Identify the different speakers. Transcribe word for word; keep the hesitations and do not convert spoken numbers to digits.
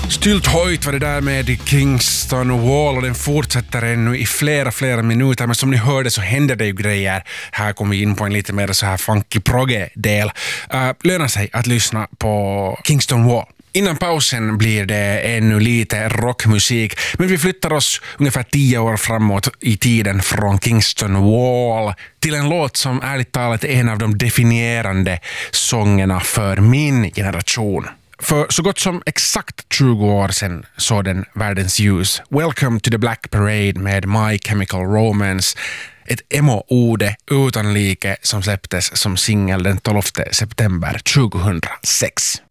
Speaker 1: Stylt höjt var det där med Kingston Wall och den fortsätter ännu i flera, flera minuter. Men som ni hörde så händer det ju grejer. Här kommer vi in på en lite mer så här funky progge-del. Uh, lönar sig att lyssna på Kingston Wall. Innan pausen blir det ännu lite rockmusik, men vi flyttar oss ungefär tio år framåt i tiden från Kingston Wall till en låt som ärligt talat är en av de definierande sångerna för min generation. För så gott som exakt tjugo år sedan såg den världens ljus. Welcome to the Black Parade med My Chemical Romance. Ett emo-ode utan like som släpptes som singel den tolfte september tjugohundrasex.